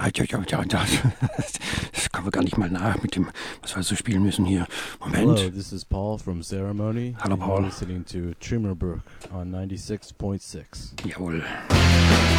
Das kommen wir gar nicht mal nach mit dem, was wir so spielen müssen hier. Moment. Hello, this is Paul from Ceremony. Hallo, and Paul. You're listening to Trimmerbrook on 96.6. Jawohl.